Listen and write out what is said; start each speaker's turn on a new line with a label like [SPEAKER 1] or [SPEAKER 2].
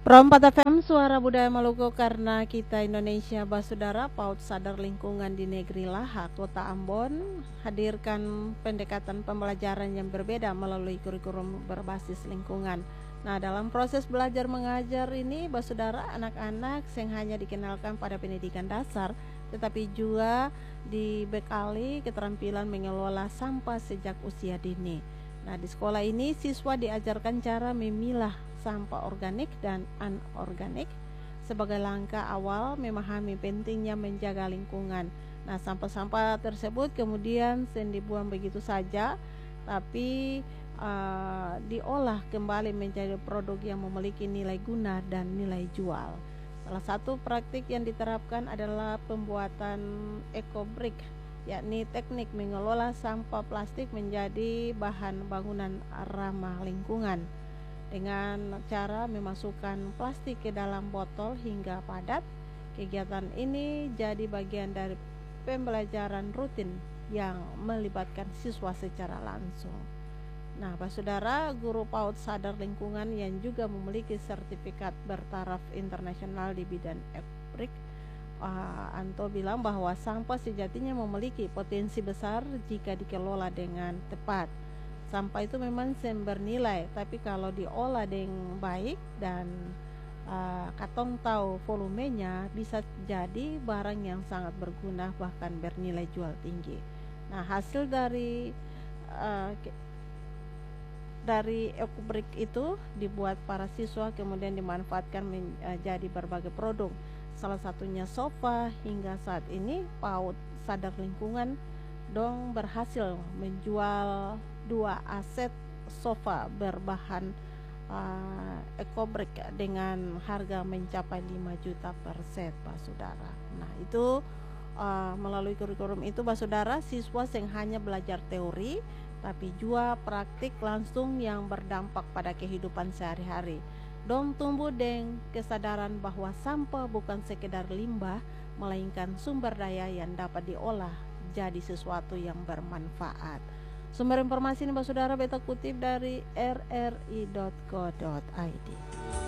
[SPEAKER 1] Rompat FM Suara Budaya Maluku karena kita Indonesia Basudara Paut Sadar Lingkungan di Negeri Laha Kota Ambon hadirkan pendekatan pembelajaran yang berbeda melalui kurikulum berbasis lingkungan. Nah, dalam proses belajar mengajar ini Basudara, anak-anak yang hanya dikenalkan pada pendidikan dasar tetapi juga dibekali keterampilan mengelola sampah sejak usia dini. Nah, di sekolah ini siswa diajarkan cara memilah sampah organik dan anorganik sebagai langkah awal memahami pentingnya menjaga lingkungan. Nah, sampah-sampah tersebut kemudian dibuang begitu saja, tapi diolah kembali menjadi produk yang memiliki nilai guna dan nilai jual. Salah satu praktik yang diterapkan adalah pembuatan eco-brick, yakni teknik mengelola sampah plastik menjadi bahan bangunan ramah lingkungan dengan cara memasukkan plastik ke dalam botol hingga padat. Kegiatan ini jadi bagian dari pembelajaran rutin yang melibatkan siswa secara langsung. Nah, Saudara, guru PAUD Sadar Lingkungan yang juga memiliki sertifikat bertaraf internasional di bidang eco-brick, Anto bilang bahwa sampah sejatinya memiliki potensi besar jika dikelola dengan tepat. Sampah itu memang sumber nilai, tapi kalau diolah dengan baik dan katong tahu volumenya, bisa jadi barang yang sangat berguna bahkan bernilai jual tinggi. Nah, hasil dari eco-brick itu dibuat para siswa kemudian dimanfaatkan menjadi berbagai produk. Salah satunya sofa. Hingga saat ini PAUD Sadar Lingkungan dong berhasil menjual 2 aset sofa berbahan eco-brick dengan harga mencapai 5 juta per set, Pak Saudara. Nah, itu melalui kurikulum itu, Pak Saudara, siswa yang hanya belajar teori tapi juga praktik langsung yang berdampak pada kehidupan sehari-hari. Dong tumbuh dengan kesadaran bahwa sampah bukan sekedar limbah, melainkan sumber daya yang dapat diolah jadi sesuatu yang bermanfaat. Sumber informasi ini, Pak Saudara, beta kutip dari rri.co.id.